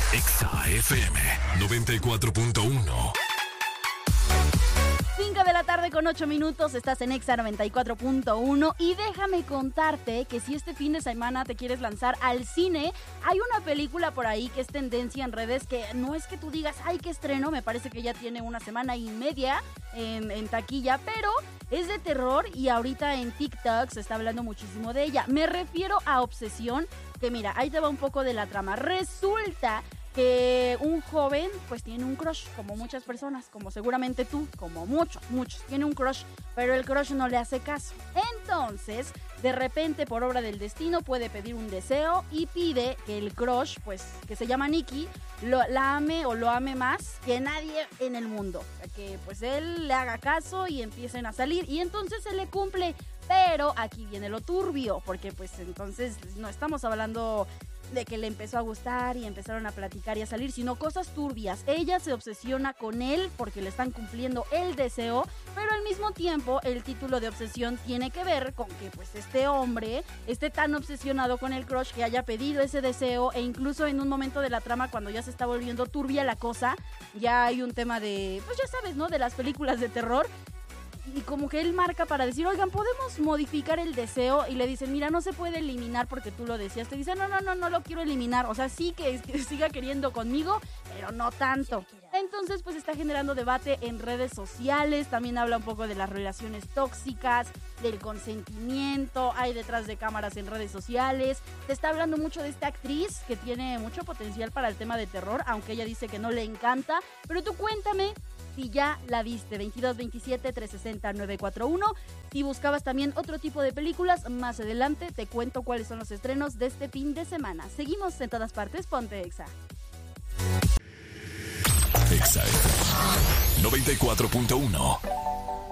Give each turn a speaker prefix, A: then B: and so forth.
A: Exa FM 94.1.
B: 5 de la tarde con 8 minutos, estás en Exa 94.1 y déjame contarte que si este fin de semana te quieres lanzar al cine, hay una película por ahí que es tendencia en redes que no es que tú digas, ay, qué estreno, me parece que ya tiene una semana y media en taquilla, pero es de terror y ahorita en TikTok se está hablando muchísimo de ella. Me refiero a Obsesión, que mira, ahí te va un poco de la trama. Resulta que un joven pues tiene un crush, como muchas personas, como seguramente tú, como muchos, tiene un crush, pero el crush no le hace caso. Entonces, de repente, por obra del destino, puede pedir un deseo y pide que el crush, pues, que se llama Nikki, la ame o lo ame más que nadie en el mundo. Que pues él le haga caso y empiecen a salir y entonces se le cumple. Pero aquí viene lo turbio, porque pues entonces no estamos hablando de que le empezó a gustar y empezaron a platicar y a salir, sino cosas turbias. Ella se obsesiona con él porque le están cumpliendo el deseo, pero al mismo tiempo el título de obsesión tiene que ver con que pues este hombre esté tan obsesionado con el crush que haya pedido ese deseo e incluso en un momento de la trama cuando ya se está volviendo turbia la cosa, ya hay un tema de, pues ya sabes, ¿no? De las películas de terror. Y como que él marca para decir, oigan, ¿podemos modificar el deseo? Y le dicen, mira, no se puede eliminar porque tú lo decías. Te dicen, no lo quiero eliminar. O sea, sí que siga queriendo conmigo, pero no tanto. Entonces, pues está generando debate en redes sociales. También habla un poco de las relaciones tóxicas, del consentimiento. Hay detrás de cámaras en redes sociales. Se está hablando mucho de esta actriz que tiene mucho potencial para el tema de terror, aunque ella dice que no le encanta. Pero tú cuéntame si ya la viste. 2227-360-941. Si buscabas también otro tipo de películas, más adelante te cuento cuáles son los estrenos de este fin de semana. Seguimos en todas partes, ponte Exa.
A: Exa FM 94.1.